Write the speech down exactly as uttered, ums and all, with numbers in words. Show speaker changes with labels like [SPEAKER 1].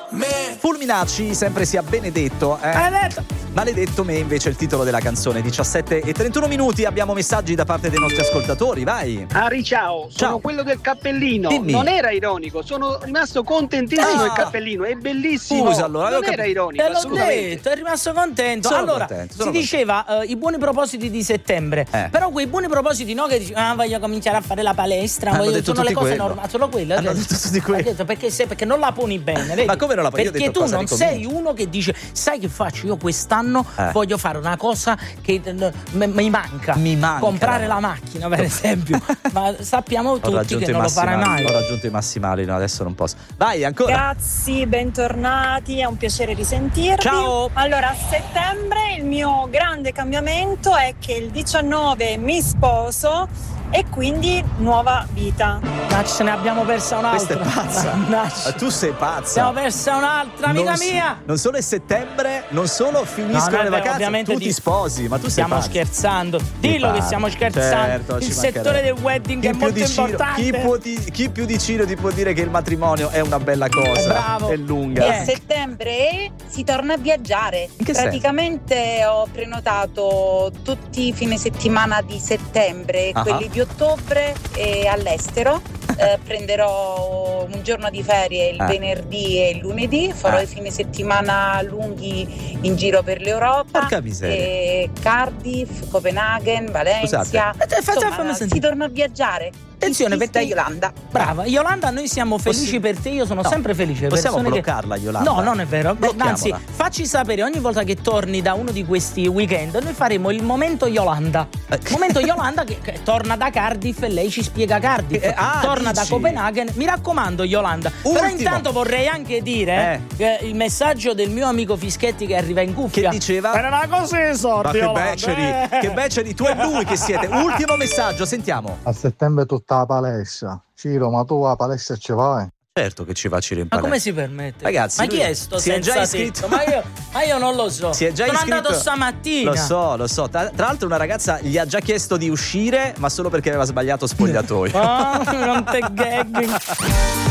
[SPEAKER 1] me.
[SPEAKER 2] Fulminacci, sempre sia benedetto. Eh?
[SPEAKER 3] Maledetto.
[SPEAKER 2] Maledetto me invece è il titolo della canzone. Diciassette e trentuno minuti, abbiamo messaggi da parte dei nostri ascoltatori, vai.
[SPEAKER 4] Ari, ciao, sono
[SPEAKER 2] Ciao.
[SPEAKER 4] quello del cappellino.
[SPEAKER 2] Dimmi.
[SPEAKER 4] Non era ironico, sono rimasto contentissimo
[SPEAKER 2] Ah.
[SPEAKER 4] del cappellino, è bellissimo.
[SPEAKER 2] Scusa, allora,
[SPEAKER 4] non
[SPEAKER 2] avevo
[SPEAKER 4] era
[SPEAKER 2] cap-
[SPEAKER 4] ironico,
[SPEAKER 3] Te l'ho
[SPEAKER 4] assolutamente.
[SPEAKER 3] detto, è rimasto contento.
[SPEAKER 2] Sono
[SPEAKER 3] allora,
[SPEAKER 2] contento,
[SPEAKER 3] si
[SPEAKER 2] sono
[SPEAKER 3] diceva eh, i buoni propositi di settembre.
[SPEAKER 2] Eh.
[SPEAKER 3] Però quei buoni propositi, no, che dici, ah, voglio cominciare a fare la palestra,
[SPEAKER 2] Hanno
[SPEAKER 3] voglio-
[SPEAKER 2] detto
[SPEAKER 3] sono le
[SPEAKER 2] tutti
[SPEAKER 3] cose
[SPEAKER 2] quello.
[SPEAKER 3] normali, solo quelle.
[SPEAKER 2] Hanno
[SPEAKER 3] Ho
[SPEAKER 2] detto tutti quello.
[SPEAKER 3] Ho detto, perché, se, perché non la poni bene, vedi?
[SPEAKER 2] Ma come non la poni? Io ho
[SPEAKER 3] Perché
[SPEAKER 2] detto
[SPEAKER 3] tu
[SPEAKER 2] cosa
[SPEAKER 3] non
[SPEAKER 2] ricominci.
[SPEAKER 3] sei uno che dice, sai che faccio io quest'anno?
[SPEAKER 2] Eh.
[SPEAKER 3] Voglio fare una cosa che eh, m- mi manca.
[SPEAKER 2] Mi manca.
[SPEAKER 3] Comprare la macchina, per esempio. Ma sappiamo
[SPEAKER 2] Ho
[SPEAKER 3] tutti
[SPEAKER 2] raggiunto
[SPEAKER 3] che
[SPEAKER 2] i
[SPEAKER 3] non lo farai
[SPEAKER 2] massimali,
[SPEAKER 3] mai.
[SPEAKER 2] ho raggiunto i massimali, no, adesso non posso. Vai, ancora.
[SPEAKER 5] Ragazzi, bentornati, è un piacere risentirvi.
[SPEAKER 3] Ciao.
[SPEAKER 5] Allora, a settembre il mio grande cambiamento è che il diciannove mi sposo e quindi nuova vita.
[SPEAKER 3] Ma ce ne abbiamo persa un'altra.
[SPEAKER 2] Questa è pazza.
[SPEAKER 3] Mannaggia.
[SPEAKER 2] Ma tu sei pazza.
[SPEAKER 3] Abbiamo persa un'altra, amica
[SPEAKER 2] non, si-
[SPEAKER 3] mia.
[SPEAKER 2] non solo è settembre, non solo finiscono
[SPEAKER 3] No, no, è
[SPEAKER 2] le
[SPEAKER 3] vero,
[SPEAKER 2] vacanze,
[SPEAKER 3] ovviamente
[SPEAKER 2] tu ti
[SPEAKER 3] ti-
[SPEAKER 2] sposi, ma tu sei
[SPEAKER 3] Stiamo
[SPEAKER 2] pazza.
[SPEAKER 3] scherzando. Dillo che
[SPEAKER 2] pare.
[SPEAKER 3] stiamo scherzando.
[SPEAKER 2] Certo, ci
[SPEAKER 3] il settore
[SPEAKER 2] mancherebbe.
[SPEAKER 5] del
[SPEAKER 3] wedding
[SPEAKER 2] Chi
[SPEAKER 3] è
[SPEAKER 2] più
[SPEAKER 3] molto
[SPEAKER 2] di Ciro-
[SPEAKER 3] importante.
[SPEAKER 2] chi, può ti- chi più di Ciro ti può dire che il matrimonio è una bella cosa?
[SPEAKER 3] Bravo.
[SPEAKER 2] È lunga.
[SPEAKER 3] Eh.
[SPEAKER 6] A settembre si torna a viaggiare.
[SPEAKER 2] In che
[SPEAKER 6] Praticamente ho prenotato tutti i fine settimana di settembre,
[SPEAKER 2] Ah.
[SPEAKER 6] quelli di ottobre e all'estero. Eh, prenderò un giorno di ferie il
[SPEAKER 2] Eh.
[SPEAKER 6] venerdì e il lunedì, farò
[SPEAKER 2] Eh.
[SPEAKER 6] i fine settimana lunghi in giro per l'Europa.
[SPEAKER 2] Porca miseria.
[SPEAKER 6] E Cardiff, Copenaghen, Valencia.
[SPEAKER 2] Scusate.
[SPEAKER 3] Eh, faccia-
[SPEAKER 6] Insomma,
[SPEAKER 3] fammi
[SPEAKER 6] si
[SPEAKER 3] sentire.
[SPEAKER 6] torna a viaggiare.
[SPEAKER 3] Attenzione,
[SPEAKER 6] Chi sta
[SPEAKER 3] perché-
[SPEAKER 6] Yolanda.
[SPEAKER 3] Brava, Yolanda, noi siamo felici
[SPEAKER 2] Possi-
[SPEAKER 3] per te, io sono
[SPEAKER 2] No,
[SPEAKER 3] sempre felice per
[SPEAKER 2] possiamo
[SPEAKER 3] persone che-
[SPEAKER 2] bloccarla, Yolanda?
[SPEAKER 3] No, non è vero. Beh,
[SPEAKER 2] Blocchiamola.
[SPEAKER 3] anzi, facci sapere ogni volta che torni da uno di questi weekend, noi faremo il momento Yolanda.
[SPEAKER 2] Eh.
[SPEAKER 3] Momento Yolanda che, che torna da Cardiff e lei ci spiega Cardiff.
[SPEAKER 2] Eh, ah,
[SPEAKER 3] torna da
[SPEAKER 2] dici?
[SPEAKER 3] Copenaghen. Mi raccomando, Yolanda. Però
[SPEAKER 2] Ultimo.
[SPEAKER 3] intanto vorrei anche dire eh, che il messaggio del mio amico Fischetti che arriva in cuffia.
[SPEAKER 2] Che diceva?
[SPEAKER 3] Era una cosa di
[SPEAKER 2] Ma
[SPEAKER 3] sorte,
[SPEAKER 2] che
[SPEAKER 3] Yolanda,
[SPEAKER 2] beceri,
[SPEAKER 3] eh.
[SPEAKER 2] che beceri, tu e lui che siete. Ultimo messaggio, sentiamo.
[SPEAKER 7] A settembre tutta la palestra. Ciro, ma tu a palestra ci vai?
[SPEAKER 2] Certo che ci va Ciro in
[SPEAKER 3] Ma
[SPEAKER 2] palestra.
[SPEAKER 3] come si permette?
[SPEAKER 2] Ragazzi,
[SPEAKER 3] ma chi
[SPEAKER 2] lui
[SPEAKER 3] è sto
[SPEAKER 2] si è già
[SPEAKER 3] senza
[SPEAKER 2] iscritto?
[SPEAKER 3] tetto? Ma io, ma io non lo so.
[SPEAKER 2] Si è già
[SPEAKER 3] Sono
[SPEAKER 2] iscritto.
[SPEAKER 3] andato stamattina.
[SPEAKER 2] Lo so, lo so. Tra, tra l'altro una ragazza gli ha già chiesto di uscire, ma solo perché aveva sbagliato spogliatoio.
[SPEAKER 3] Oh, non te gagging.